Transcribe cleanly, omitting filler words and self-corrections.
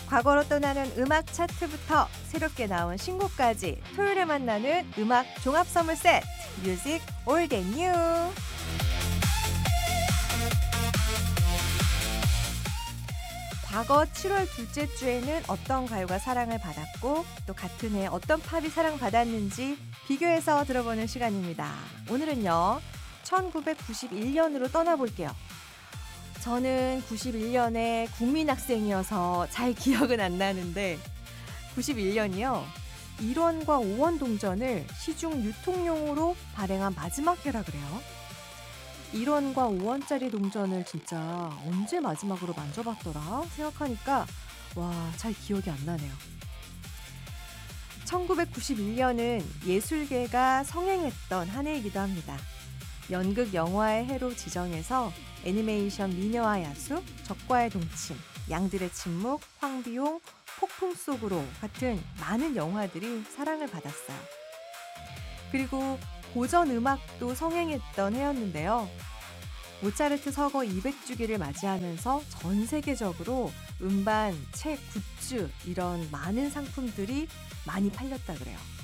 과거로 떠나는 음악 차트부터 새롭게 나온 신곡까지 토요일에 만나는 음악 종합 선물 세트 뮤직 올드 앤 뉴. 과거 7월 둘째 주에는 어떤 가요가 사랑을 받았고 또 같은 해 어떤 팝이 사랑받았는지 비교해서 들어보는 시간입니다. 오늘은요 1991년으로 떠나볼게요. 저는 91년에 국민학생이어서 잘 기억은 안 나는데 91년이요 1원과 5원 동전을 시중 유통용으로 발행한 마지막 해라 그래요. 1원과 5원짜리 동전을 진짜 언제 마지막으로 만져봤더라 생각하니까 와, 잘 기억이 안 나네요. 1991년은 예술계가 성행했던 한 해이기도 합니다. 연극 영화의 해로 지정해서 애니메이션 미녀와 야수, 적과의 동침, 양들의 침묵, 황비용, 폭풍 속으로 같은 많은 영화들이 사랑을 받았어요. 그리고 고전 음악도 성행했던 해였는데요. 모차르트 서거 200주기를 맞이하면서 전 세계적으로 음반, 책, 굿즈 이런 많은 상품들이 많이 팔렸다 그래요.